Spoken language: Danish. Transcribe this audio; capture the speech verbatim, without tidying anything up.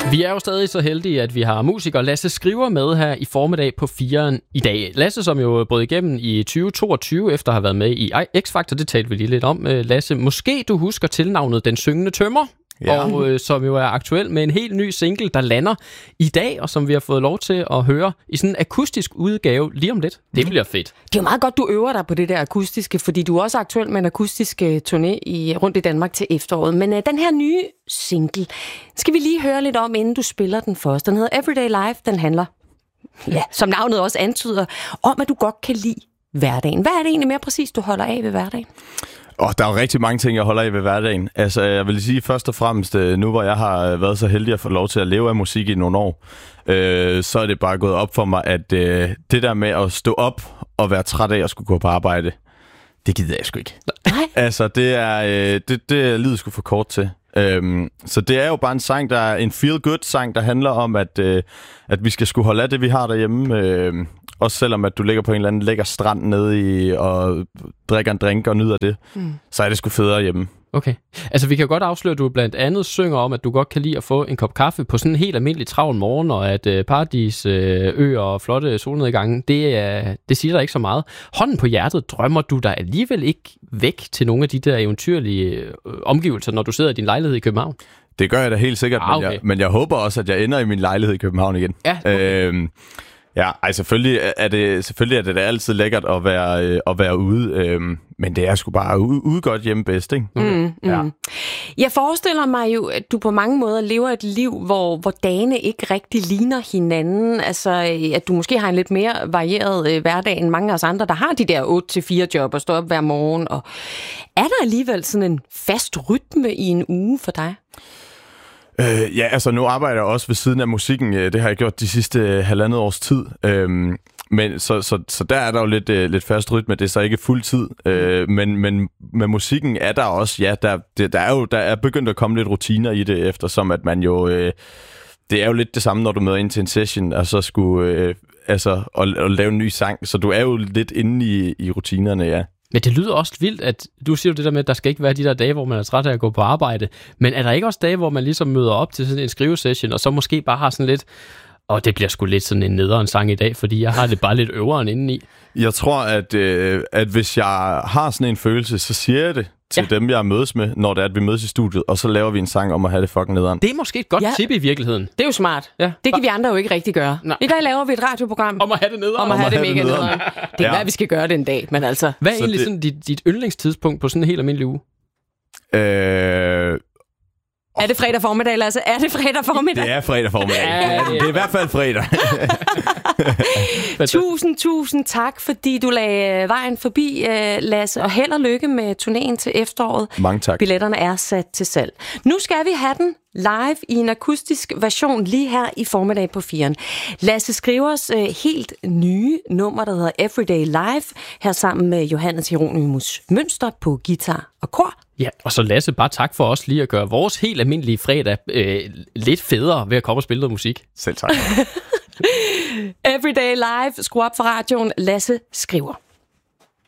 Vi er jo stadig så heldige, at vi har musiker Lasse Skriver med her i formiddag på firen i dag. Lasse, som jo brød igennem i tyve toogtyve efter at have været med i X-Factor, det talte vi lige lidt om. Lasse, måske du husker tilnavnet Den Syngende Tømrer, ja. og øh, som jo er aktuel med en helt ny single, der lander i dag, og som vi har fået lov til at høre i sådan en akustisk udgave lige om lidt. Det bliver fedt. Det er jo meget godt, du øver dig på det der akustiske, fordi du er også aktuel med en akustisk turné i, rundt i Danmark til efteråret. Men øh, den her nye single skal vi lige høre lidt om, inden du spiller den først. Den hedder Everyday Life. Den handler, ja, som navnet også antyder, om at du godt kan lide hverdagen. Hvad er det egentlig mere præcis, du holder af ved hverdagen? Oh, der er jo rigtig mange ting, jeg holder af ved hverdagen. Altså, jeg vil sige først og fremmest, nu hvor jeg har været så heldig at få lov til at leve af musik i nogle år, øh, så er det bare gået op for mig, at øh, det der med at stå op og være træt af at skulle gå på arbejde, det gider jeg sgu ikke. Altså, det er øh, det, det lyder sgu for kort til. Øhm, så det er jo bare en sang, der er en feel-good-sang, der handler om, at, øh, at vi skal sgu holde af det, vi har derhjemme. Øh, også selvom, at du ligger på en eller anden lækker strand nede i og drikker en drink og nyder det, mm. så er det sgu federe hjemme. Okay. Altså, vi kan godt afsløre, at du blandt andet synger om, at du godt kan lide at få en kop kaffe på sådan en helt almindelig travl morgen, og at øh, paradis, øh, øer og flotte solnedgange, det, øh, det siger dig ikke så meget. Hånden på hjertet, drømmer du dig alligevel ikke væk til nogle af de der eventyrlige øh, omgivelser, når du sidder i din lejlighed i København? Det gør jeg da helt sikkert, ah, okay. men, jeg, men jeg håber også, at jeg ender i min lejlighed i København igen. Ja, okay. øhm, Ja, ej, selvfølgelig er det selvfølgelig er det da altid lækkert at være øh, at være ude, øh, men det er sgu bare ude, ude godt hjemme bedst, ikke? Okay. Mm, mm. Ja. Jeg forestiller mig jo, at du på mange måder lever et liv, hvor hvor dagene ikke rigtig ligner hinanden. Altså, at du måske har en lidt mere varieret øh, hverdag end mange af os andre, der har de der otte til fire job og står op hver morgen. Og er der alligevel sådan en fast rytme i en uge for dig? Øh, ja, altså nu arbejder jeg også ved siden af musikken. Det har jeg gjort de sidste halvandet års tid. Øhm, men så, så, så der er der jo lidt, øh, lidt fast rytme. Det er så ikke fuld tid. Øh, men, men med musikken er der også, ja, der, det, der er jo der er begyndt at komme lidt rutiner i det, eftersom at man jo... Øh, det er jo lidt det samme, når du møder ind til en session, og så skulle... Øh, altså, og, og lave en ny sang. Så du er jo lidt inde i, i rutinerne, ja. Men det lyder også vildt, at du siger jo det der med, at der skal ikke være de der dage, hvor man er træt af at gå på arbejde. Men er der ikke også dage, hvor man ligesom møder op til sådan en skrivesession, og så måske bare har sådan lidt, og det bliver sgu lidt sådan en nederen sang i dag, fordi jeg har det bare lidt øveren indeni. Jeg tror, at, øh, at hvis jeg har sådan en følelse, så siger jeg det til ja. dem, jeg mødes med, når det er, at vi mødes i studiet, og så laver vi en sang om at have det fucking nederen. Det er måske et godt ja. tip i virkeligheden. Det er jo smart. Ja. Det kan vi andre jo ikke rigtig gøre. Nej. I dag laver vi et radioprogram om at have det nederen. Om at have, om at have det mega nederen. nederen. Det er ja. hvad vi skal gøre den dag, men altså... Hvad er så egentlig det... sådan dit, dit yndlingstidspunkt på sådan en helt almindelig uge? Øh... Er det fredag formiddag, Lasse? Er det fredag formiddag? Det er fredag formiddag. Ja, det er i hvert fald fredag. tusind, tusind tak, fordi du lagde vejen forbi, Lasse, og held og lykke med turnéen til efteråret. Mange tak. Billetterne er sat til salg. Nu skal vi have den live i en akustisk version lige her i formiddag på firen. Lasse Skrivers uh, helt nye nummer, der hedder Everyday Life, her sammen med Johannes Hieronymus Mønster på guitar og kor. Ja, og så Lasse, bare tak for os lige at gøre vores helt almindelige fredag øh, lidt federe ved at komme og spille noget musik. Selv tak. Everyday Live, skru op for radioen, Lasse Skriver.